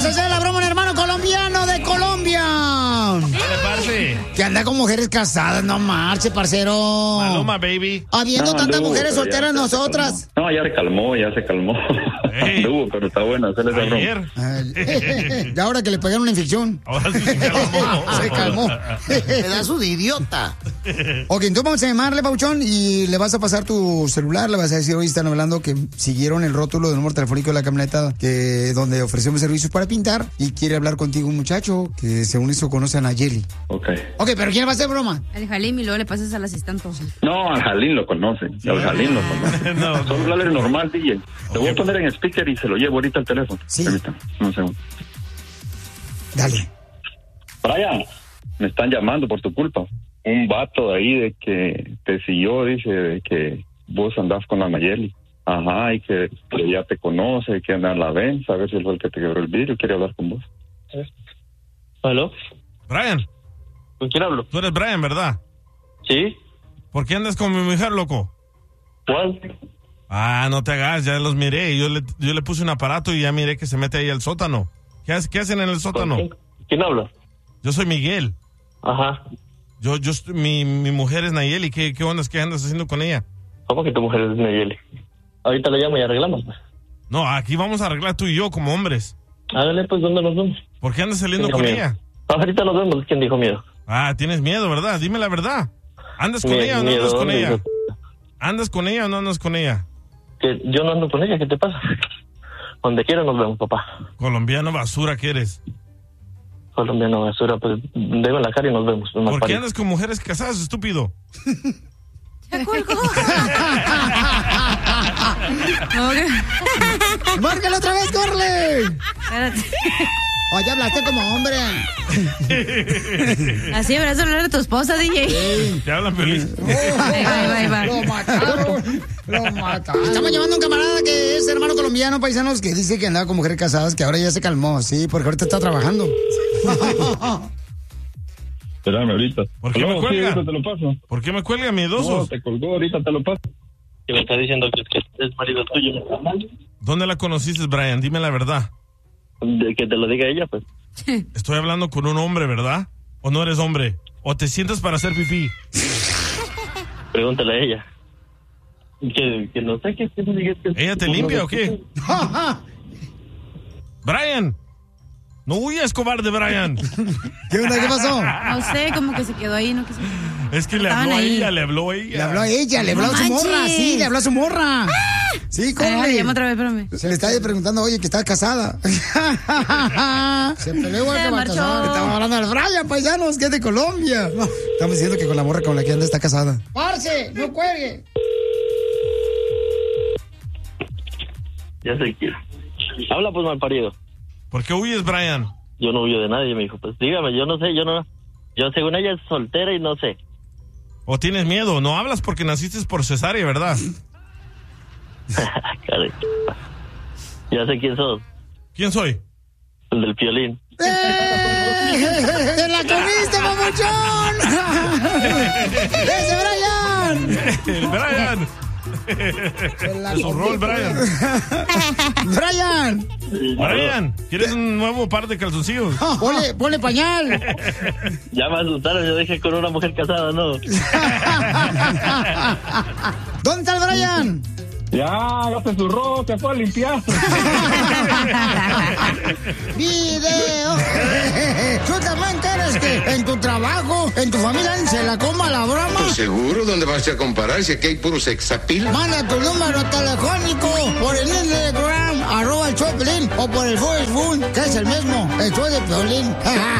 vamos a hacer la broma, un hermano colombiano de Colombia. Dale, parce. Que anda con mujeres casadas, no marche, parcero. Maluma, baby. Habiendo tantas mujeres pero solteras nosotras. No, ya se calmó. Ey. Anduvo, pero está bueno hacerle esa broma. Ayer. Y ahora que le pegaron una infección. Ahora sí se calmó. Se calmó. Pedazo de idiota. Ok, entonces vamos a llamarle, Pauchón, y le vas a pasar tu celular, le vas a decir, hoy están hablando que siguieron el rótulo del número telefónico de la camioneta donde ofrecemos servicios para pintar y quiere hablar contigo un muchacho que según eso conoce a Nayeli. Ok, pero ¿quién va a hacer broma? Al Jalim y luego le pasas al asistente. no, al Jalín lo conoce. Al Jalín lo conoce. No. Solo hablarle normal, DJ. Te voy a poner en speaker y se lo llevo ahorita al teléfono. Sí. Permítame, un segundo. Dale. Brian, me están llamando por tu culpa. Un vato de ahí de que te siguió, dice, de que vos andás con la Nayeli. Ajá, y que ya te conoce, que anda en la venza, a ver si él fue el que te quebró el vidrio, quiere hablar con vos. ¿Aló? Brian, ¿Con quién hablo? tú eres Brian, ¿verdad? ¿Sí? ¿Por qué andas con mi mujer, loco? ¿Cuál? Ah, no te hagas, ya los miré. Yo le puse un aparato y ya miré que se mete ahí al sótano. ¿Qué hacen en el sótano? ¿Quién habla? Yo soy Miguel. Ajá. Mi mujer es Nayeli. ¿Qué onda? ¿Qué andas haciendo con ella? ¿Cómo que tu mujer es Nayeli? Ahorita le llamo y arreglamos. No, aquí vamos a arreglar tú y yo como hombres. Hágale, pues, ¿dónde nos vemos? ¿Por qué andas saliendo Tengo con miedo. ella? Ahorita nos vemos, ¿quién dijo miedo? Ah, tienes miedo, ¿verdad? Dime la verdad. ¿Andas con Miedo, ella o no andas con miedo, ella? miedo. ¿Andas con ella o no andas con ella? Que yo no ando con ella, ¿qué te pasa? Donde quiera nos vemos, papá. Colombiano basura que eres. Colombiano basura, pues, debe la cara y nos vemos. ¿Por qué andas con mujeres casadas, estúpido? ¡Ya colgó! ¡Márcale otra vez, corre! Espérate. Oye, hablaste como hombre. Así deberías hablar de tu esposa, DJ. Te hablan feliz. Ahí va. Lo mataron. Estamos llamando a un camarada que es hermano colombiano, paisanos, que dice que andaba con mujeres casadas, que ahora ya se calmó, sí, porque ahorita está trabajando. Espérame ahorita. ¿Por qué me cuelga? Sí, ahorita te lo paso. ¿Por qué me cuelga, miedosos? No, te colgó, ahorita te lo paso. Que me está diciendo que es marido tuyo. ¿Dónde la conociste, Brian? Dime la verdad. De que te lo diga ella, pues. Estoy hablando con un hombre, ¿verdad? ¿O no eres hombre? ¿O te sientas para hacer pipí? Pregúntale a ella. Que no sé qué digas que... ¿Ella te limpia o qué? Brian. No huyas, cobarde, Brian. ¿Qué onda? ¿Qué pasó? No sé, como que se quedó ahí, no quiso. Es que le Estaban habló a ahí. ella, le habló a ella. Le habló a ella, le habló No a su morra, manches. sí, le habló a su morra. Sí, Ay, corre. llama otra vez, espérame. Se le está preguntando, oye, que está casada. Se peleó igual Se que va a marchó. casar. Estamos hablando del Brian, paisanos, que es de Colombia. Estamos diciendo que con la morra con la que anda está casada. ¡Parce! ¡No cuelgue! Ya sé quién. Habla, pues, malparido. ¿Por qué huyes, Brian? Yo no huyo de nadie, me dijo. Pues dígame, yo no sé, yo según ella es soltera y no sé. ¿O tienes miedo? No hablas porque naciste por cesárea, ¿verdad? Caray. Ya sé quién sos. ¿Quién soy? El del piolín. ¡Te la comiste, papuchón! ¡Ese Brian! Brian. Es su rol, Brian. ¡Brian! Brian, ¿quieres un nuevo par de calzoncillos? Ponle pañal. Ya me asustaron, yo dije con una mujer casada, ¿no? ¿Dónde está el Brian? Ya se zurró, se fue a limpiar. ¡Video! ¿Tú también quieres que en tu trabajo, en tu familia, se la coma la broma? Pues seguro, ¿dónde vas a comparar si aquí hay puro sexapil? Manda tu número telefónico por el Instagram, @el Choplin, o por el Facebook, que es el mismo, el show de Piolín.